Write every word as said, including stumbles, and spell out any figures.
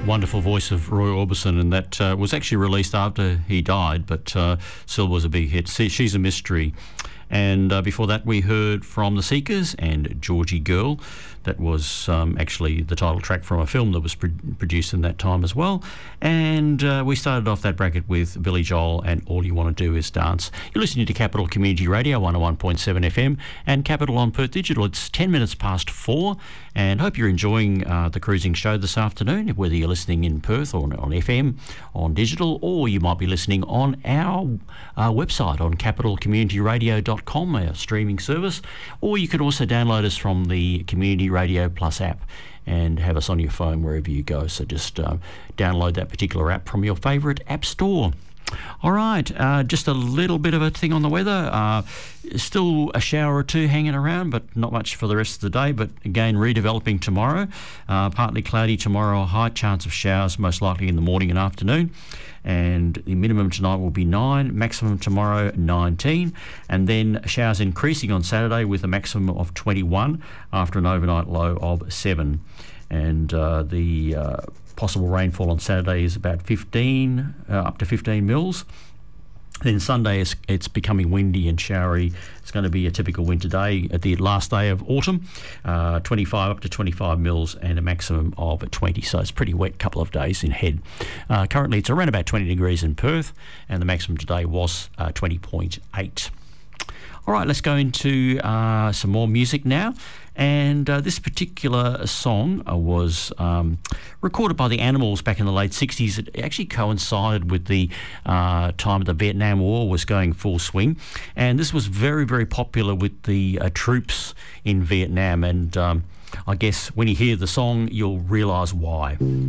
wonderful voice of Roy Orbison, and that uh, was actually released after he died, but uh, still was a big hit. See, She's a Mystery. And uh, before that, we heard from The Seekers and Georgie Girl. That was um, actually the title track from a film that was pro- produced in that time as well. And uh, we started off that bracket with Billy Joel and All You Want to Do Is Dance. You're listening to Capital Community Radio, one oh one point seven F M, and Capital on Perth Digital. It's ten minutes past four, and hope you're enjoying uh, the cruising show this afternoon, whether you're listening in Perth or on F M, on digital, or you might be listening on our uh, website on capital community radio dot com, our streaming service, or you can also download us from the Community Radio Plus app and have us on your phone wherever you go. So just uh, download that particular app from your favourite app store. All right, uh, just a little bit of a thing on the weather. Uh, still a shower or two hanging around, but not much for the rest of the day. But again, redeveloping tomorrow. Uh, partly cloudy tomorrow, high chance of showers, most likely in the morning and afternoon. And the minimum tonight will be nine, maximum tomorrow nineteen, and then showers increasing on Saturday with a maximum of twenty-one after an overnight low of seven. And uh, the uh, possible rainfall on Saturday is about fifteen, uh, up to fifteen mils. Then Sunday it's, it's becoming windy and showery. It's going to be a typical winter day at the last day of autumn, uh, twenty-five up to twenty-five mils and a maximum of twenty. So it's a pretty wet couple of days in Head. Uh, currently it's around about twenty degrees in Perth, and the maximum today was uh, twenty point eight. All right, let's go into uh, some more music now. And uh, this particular song uh, was um, recorded by the Animals back in the late sixties. It actually coincided with the uh, time the Vietnam War was going full swing. And this was very, very popular with the uh, troops in Vietnam. And um, I guess when you hear the song, you'll realise why.